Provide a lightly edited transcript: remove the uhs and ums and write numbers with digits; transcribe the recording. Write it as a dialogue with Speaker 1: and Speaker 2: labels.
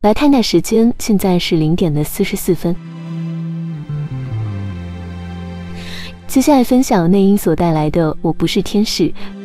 Speaker 1: 来看看时间，现在是0:44。接下来分享内因所带来的《我不是天使》，